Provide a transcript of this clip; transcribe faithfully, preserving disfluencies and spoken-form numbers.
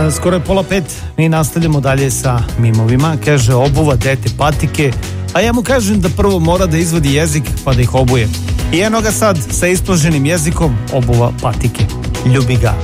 skoro je pola pet, mi nastavljamo dalje sa mimovima. Kaže, obuva dete patike, a ja mu kažem da prvo mora da izvadi jezik pa da ih obuje. I eno ga sad sa isplaženim jezikom obuva patike. Ljubi ga.